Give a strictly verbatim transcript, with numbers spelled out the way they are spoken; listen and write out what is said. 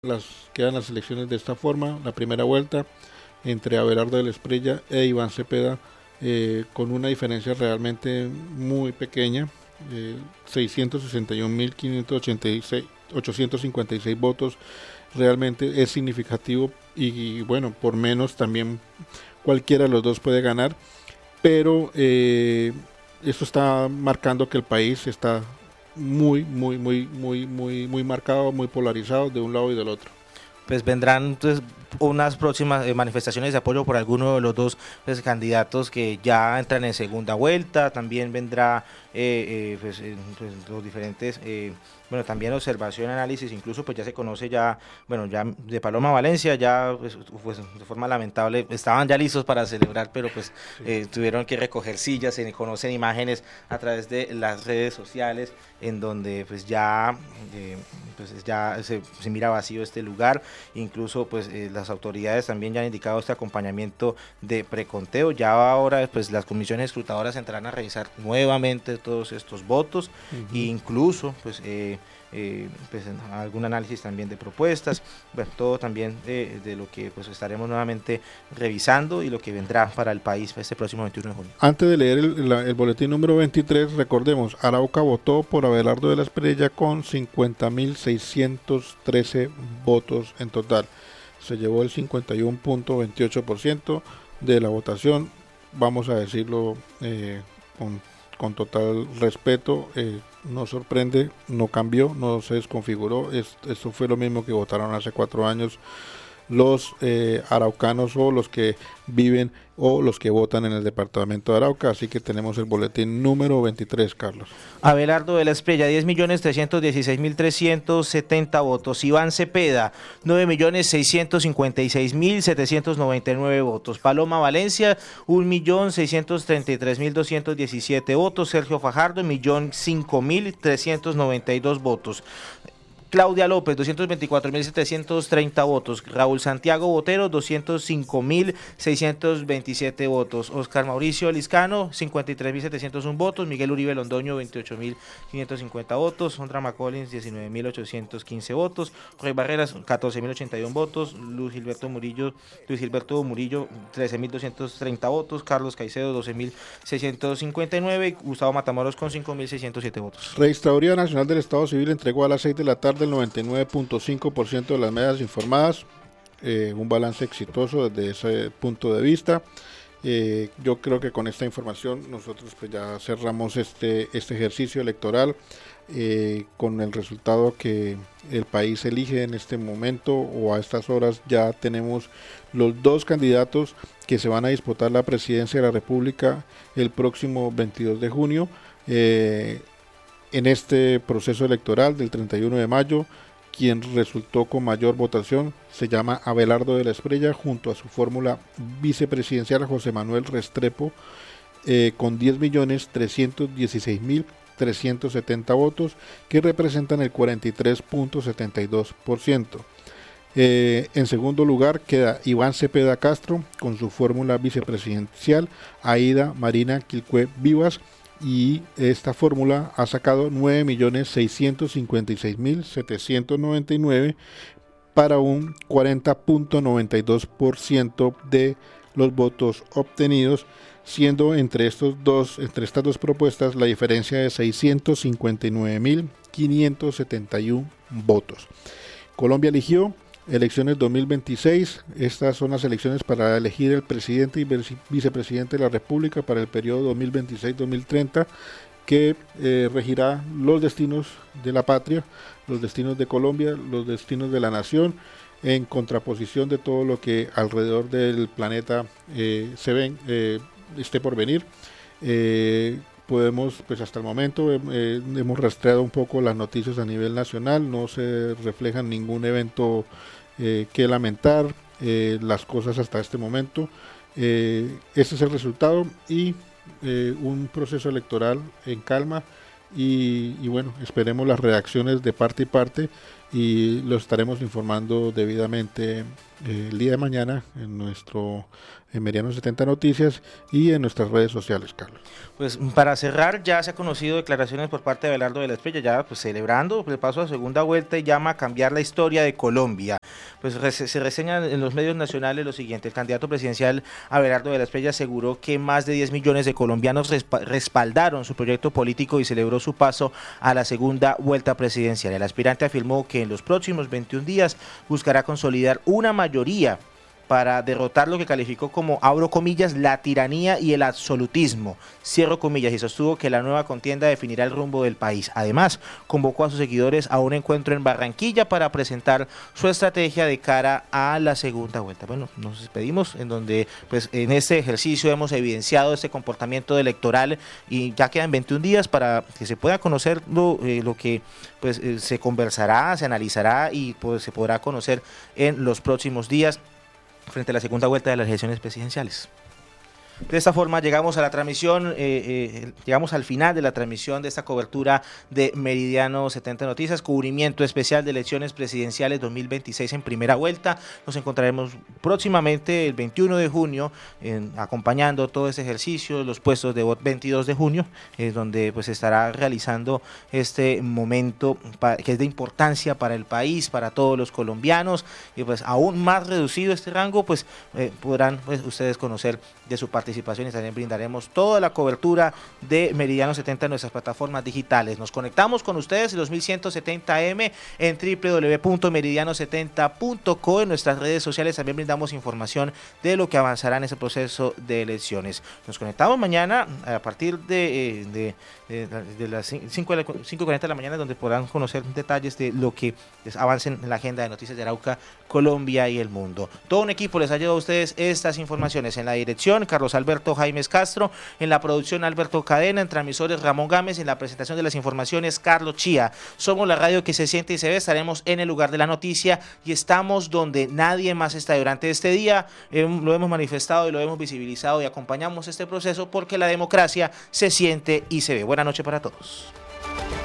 las, quedan las elecciones de esta forma. La primera vuelta entre Abelardo de la Espriella e Iván Cepeda, eh, con una diferencia realmente muy pequeña, eh, seiscientos sesenta y un mil ochocientos cincuenta y seis votos. Realmente es significativo y, y bueno, por menos también cualquiera de los dos puede ganar, pero eh, esto está marcando que el país está muy, muy, muy, muy, muy, muy marcado, muy polarizado de un lado y del otro. Pues vendrán pues, unas próximas eh, manifestaciones de apoyo por alguno de los dos pues, candidatos que ya entran en segunda vuelta. También vendrá eh, eh, pues, eh, pues, los diferentes, eh, bueno, también observación, análisis, incluso pues ya se conoce ya, bueno, ya de Paloma Valencia, ya pues, pues de forma lamentable, estaban ya listos para celebrar, pero pues sí. eh, tuvieron que recoger sillas, se conocen imágenes a través de las redes sociales, en donde pues ya, eh, pues, ya se, se mira vacío este lugar. Incluso pues eh, las autoridades también ya han indicado este acompañamiento de preconteo. Ya ahora pues las comisiones escrutadoras entrarán a revisar nuevamente todos estos votos, uh-huh. e incluso pues eh, eh, pues algún análisis también de propuestas, bueno, todo también eh, de lo que pues estaremos nuevamente revisando y lo que vendrá para el país este próximo veintiuno de junio. Antes de leer el, el, el boletín número veintitrés, recordemos, Arauca votó por Abelardo de la Espriella con cincuenta mil seiscientos trece votos en total. Se llevó el cincuenta y uno punto veintiocho por ciento de la votación. Vamos a decirlo eh, con, con total respeto, eh, no sorprende, no cambió, no se desconfiguró. Es, esto fue lo mismo que votaron hace cuatro años los eh, araucanos o los que viven o los que votan en el departamento de Arauca. Así que tenemos el boletín número veintitrés, Carlos. Abelardo de la Espriella, diez millones trescientos dieciséis mil trescientos setenta votos. Iván Cepeda, nueve millones seiscientos cincuenta y seis mil setecientos noventa y nueve votos. Paloma Valencia, un millón seiscientos treinta y tres mil doscientos diecisiete votos. Sergio Fajardo, un millón cinco mil trescientos noventa y dos votos. Claudia López, doscientos veinticuatro mil setecientos treinta votos. Raúl Santiago Botero, doscientos cinco mil seiscientos veintisiete votos. Oscar Mauricio Liscano, cincuenta y tres mil setecientos uno votos. Miguel Uribe Londoño, veintiocho mil quinientos cincuenta votos. Sondra McCollins, diecinueve mil ochocientos quince votos. Roy Barreras, catorce mil ochenta y uno votos. Luis Gilberto Murillo, Luis Gilberto Murillo, trece mil doscientos treinta votos. Carlos Caicedo, doce mil seiscientos cincuenta y nueve. Y Gustavo Matamoros con cinco mil seiscientos siete votos. Registraduría Nacional del Estado Civil entregó a las seis de la tarde el noventa y nueve punto cinco por ciento de las medidas informadas, eh, un balance exitoso desde ese punto de vista. Eh, yo creo que con esta información nosotros pues ya cerramos este, este ejercicio electoral eh, con el resultado que el país elige en este momento o a estas horas. Ya tenemos los dos candidatos que se van a disputar la presidencia de la República el próximo veintidós de junio. Eh, en este proceso electoral del treinta y uno de mayo, quien resultó con mayor votación se llama Abelardo de la Espriella, junto a su fórmula vicepresidencial José Manuel Restrepo, eh, con diez millones trescientos dieciséis mil trescientos setenta votos, que representan el cuarenta y tres punto setenta y dos por ciento. Eh, en segundo lugar queda Iván Cepeda Castro, con su fórmula vicepresidencial Aida Marina Quilcue Vivas, y esta fórmula ha sacado nueve millones seiscientos cincuenta y seis mil setecientos noventa y nueve para un cuarenta punto noventa y dos por ciento de los votos obtenidos, siendo entre estos dos, entre estas dos propuestas la diferencia de seiscientos cincuenta y nueve mil quinientos setenta y uno votos. Colombia eligió elecciones dos mil veintiséis. Estas son las elecciones para elegir el presidente y vicepresidente de la República para el periodo dos mil veintiséis dos mil treinta, que eh, regirá los destinos de la patria, los destinos de Colombia, los destinos de la nación, en contraposición de todo lo que alrededor del planeta eh, se ven, eh, esté por venir. Eh, podemos, pues hasta el momento eh, hemos rastreado un poco las noticias a nivel nacional, no se refleja ningún evento eh, que lamentar, eh, las cosas hasta este momento. Eh, este es el resultado y eh, un proceso electoral en calma y, y bueno, esperemos las reacciones de parte y parte y lo estaremos informando debidamente eh, el día de mañana en nuestro en Meridiano setenta Noticias y en nuestras redes sociales, Carlos. Pues para cerrar, ya se ha conocido declaraciones por parte de Abelardo de la Espriella, ya pues celebrando el paso a segunda vuelta y llama a cambiar la historia de Colombia. Pues se reseña en los medios nacionales lo siguiente: el candidato presidencial Abelardo de la Espriella aseguró que más de diez millones de colombianos respaldaron su proyecto político y celebró su paso a la segunda vuelta presidencial. El aspirante afirmó que en los próximos veintiún días buscará consolidar una mayoría para derrotar lo que calificó como, abro comillas, la tiranía y el absolutismo, cierro comillas, y sostuvo que la nueva contienda definirá el rumbo del país. Además, convocó a sus seguidores a un encuentro en Barranquilla para presentar su estrategia de cara a la segunda vuelta. Bueno, nos despedimos en donde pues en este ejercicio hemos evidenciado este comportamiento electoral y ya quedan veintiún días para que se pueda conocer lo, eh, lo que pues eh, se conversará, se analizará y pues se podrá conocer en los próximos días frente a la segunda vuelta de las elecciones presidenciales. De esta forma llegamos a la transmisión, eh, eh, llegamos al final de la transmisión de esta cobertura de Meridiano setenta Noticias, cubrimiento especial de elecciones presidenciales dos mil veintiséis en primera vuelta. Nos encontraremos próximamente el veintiuno de junio en, acompañando todo este ejercicio, los puestos de voto veintidós de junio, eh, donde pues estará realizando este momento pa, que es de importancia para el país, para todos los colombianos, y pues aún más reducido este rango, pues eh, podrán pues, ustedes conocer de su participación y también brindaremos toda la cobertura de Meridiano setenta en nuestras plataformas digitales. Nos conectamos con ustedes en dos mil ciento setenta eme en doble u doble u doble u punto meridiano setenta punto co. En nuestras redes sociales también brindamos información de lo que avanzará en ese proceso de elecciones. Nos conectamos mañana a partir de, de, de, de las cinco y cuarenta de la mañana, donde podrán conocer detalles de lo que avance en la agenda de Noticias de Arauca, Colombia y el mundo. Todo un equipo les ha llevado a ustedes estas informaciones. En la dirección, Carlos Alberto Jaimes Castro; en la producción, Alberto Cadena; en transmisores, Ramón Gámez; en la presentación de las informaciones, Carlos Chía. Somos la radio que se siente y se ve. Estaremos en el lugar de la noticia y estamos donde nadie más está. Durante este día eh, lo hemos manifestado y lo hemos visibilizado y acompañamos este proceso porque la democracia se siente y se ve. Buenas noches para todos.